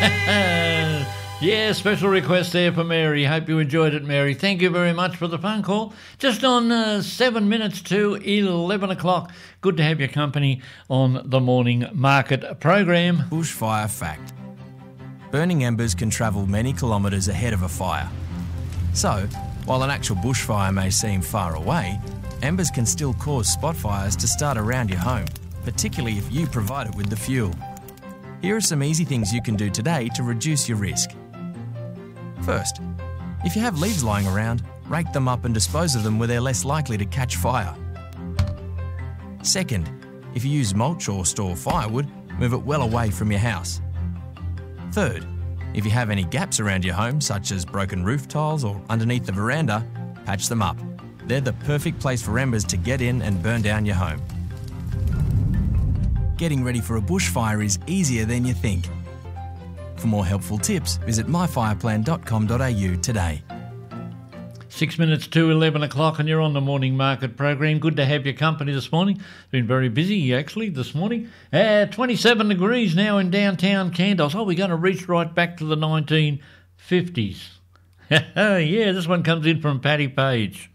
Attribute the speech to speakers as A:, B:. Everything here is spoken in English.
A: Yeah, special request there for Mary. Hope you enjoyed it, Mary. Thank you very much for the phone call. Just on 7 minutes to 11 o'clock. Good to have your company on the Morning Market program.
B: Bushfire fact. Burning embers can travel many kilometres ahead of a fire. So, while an actual bushfire may seem far away, embers can still cause spot fires to start around your home, particularly if you provide it with the fuel. Here are some easy things you can do today to reduce your risk. First, if you have leaves lying around, rake them up and dispose of them where they're less likely to catch fire. Second, if you use mulch or store firewood, move it well away from your house. Third, if you have any gaps around your home, such as broken roof tiles or underneath the veranda, patch them up. They're the perfect place for embers to get in and burn down your home. Getting ready for a bushfire is easier than you think. For more helpful tips, visit myfireplan.com.au today.
A: 6 minutes to 11 o'clock and you're on the Morning Market program. Good to have your company this morning. Been very busy actually this morning. 27 degrees now in downtown Candos. Oh, we're going to reach right back to the 1950s. Yeah, this one comes in from Paddy Page.